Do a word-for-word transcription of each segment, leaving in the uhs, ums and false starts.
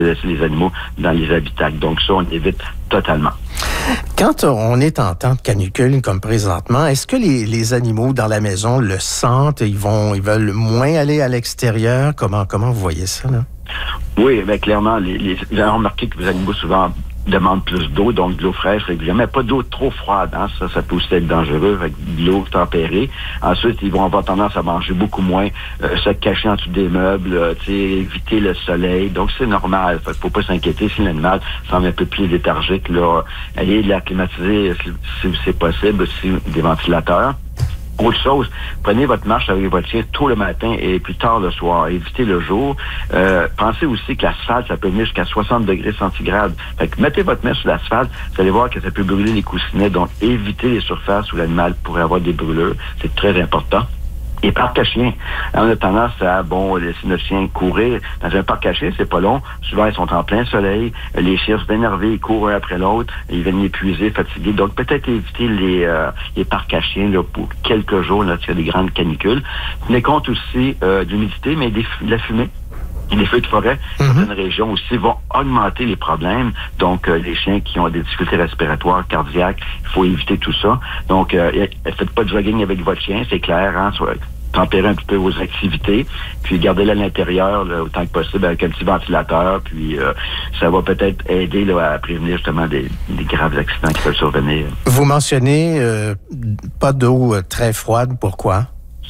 laisser les animaux dans les habitacles. Donc ça, on évite totalement. Quand on est en temps de canicule comme présentement, est-ce que les, les animaux dans la maison le sentent? Ils vont, ils veulent moins aller à l'extérieur? Comment, comment vous voyez ça, là? Oui, bien clairement, les, les, vous avez remarqué que les animaux souvent demandent plus d'eau, donc de l'eau fraîche régulièrement, mais pas d'eau trop froide, hein, ça, ça peut aussi être dangereux, avec de l'eau tempérée. Ensuite, ils vont avoir tendance à manger beaucoup moins, euh, se cacher en dessous des meubles, euh, éviter le soleil, donc c'est normal. Fait, faut pas s'inquiéter si l'animal semble un peu plus léthargique, là, allez l'acclimatiser si, si c'est possible, si des ventilateurs. Autre chose, prenez votre marche avec votre chien tôt le matin et plus tard le soir. Évitez le jour. Euh, pensez aussi que l'asphalte, ça peut venir jusqu'à soixante degrés centigrades. Fait que mettez votre main sur l'asphalte, vous allez voir que ça peut brûler les coussinets. Donc, évitez les surfaces où l'animal pourrait avoir des brûlures. C'est très important. Et parc à chien. On a tendance à, bon, laisser notre chien courir. Dans un parc à chien, c'est pas long. Souvent, ils sont en plein soleil. Les chiens sont énervés, ils courent un après l'autre. Ils viennent épuisés, fatigués. Donc, peut-être éviter les, euh, les parcs à chiens, là, pour quelques jours, là, s'il y a des grandes canicules. Tenez compte aussi, euh, de l'humidité, mais des, de la fumée. Et les feux de forêt, dans mm-hmm. certaines régions aussi, vont augmenter les problèmes. Donc, euh, les chiens qui ont des difficultés respiratoires, cardiaques, il faut éviter tout ça. Donc, euh, faites pas de jogging avec votre chien, c'est clair, hein, soit, tempérez un petit peu vos activités, puis gardez-le à l'intérieur là, autant que possible avec un petit ventilateur, puis euh, ça va peut-être aider là, à prévenir justement des, des graves accidents qui peuvent survenir. Vous mentionnez euh, pas d'eau très froide, pourquoi?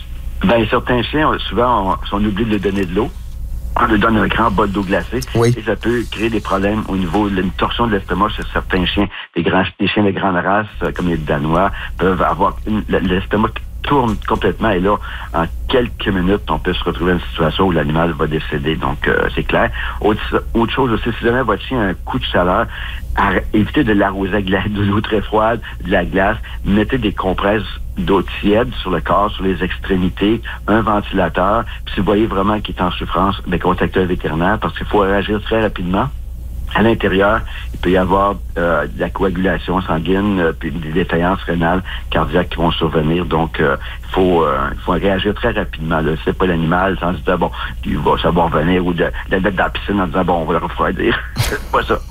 Ben certains chiens, souvent, on, on oublie de leur donner de l'eau. On leur donne un grand bol d'eau glacée oui. et ça peut créer des problèmes au niveau d'une torsion de l'estomac chez certains chiens. Des, grands, des chiens de grande race, comme les Danois, peuvent avoir une, l'estomac tourne complètement et là, en quelques minutes, on peut se retrouver dans une situation où l'animal va décéder. Donc, euh, c'est clair. Autre, autre chose aussi, si jamais votre chien a un coup de chaleur, à, évitez de l'arroser avec de l'eau très froide, de la glace. Mettez des compresses d'eau tiède sur le corps, sur les extrémités, un ventilateur. Puis si vous voyez vraiment qu'il est en souffrance, bien, contactez un vétérinaire parce qu'il faut réagir très rapidement. À l'intérieur, il peut y avoir euh, de la coagulation sanguine, euh, puis des défaillances rénales, cardiaques qui vont survenir. Donc, il euh, faut, euh, faut réagir très rapidement. Là. C'est pas l'animal sans se dire, bon, il va savoir venir ou de, de la mettre dans la piscine en disant, bon, on va le refroidir. C'est pas ça.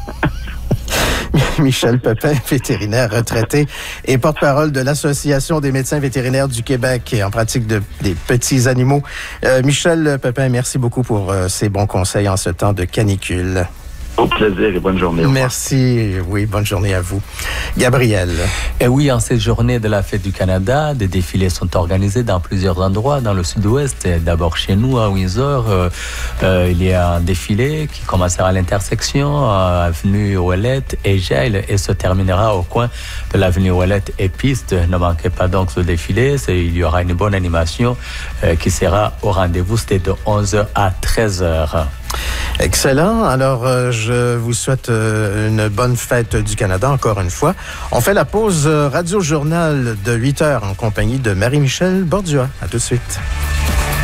Michel Pepin, vétérinaire retraité et porte-parole de l'Association des médecins vétérinaires du Québec et en pratique de, des petits animaux. Euh, Michel Pepin, merci beaucoup pour euh, ces bons conseils en ce temps de canicule. Au plaisir et bonne journée. Merci. Oui, bonne journée à vous. Gabriel. Et oui, en cette journée de la Fête du Canada, des défilés sont organisés dans plusieurs endroits dans le sud-ouest. D'abord chez nous, à Windsor, euh, euh, il y a un défilé qui commencera à l'intersection, à avenue Ouellette et Gel, et se terminera au coin de l'avenue Ouellette et Piste. Ne manquez pas donc ce défilé. C'est, il y aura une bonne animation euh, qui sera au rendez-vous. C'était de onze heures à treize heures. Excellent. Alors, euh, je vous souhaite euh, une bonne fête du Canada, encore une fois. On fait la pause euh, radio-journal de huit heures en compagnie de Marie-Michel Bordua. À tout de suite.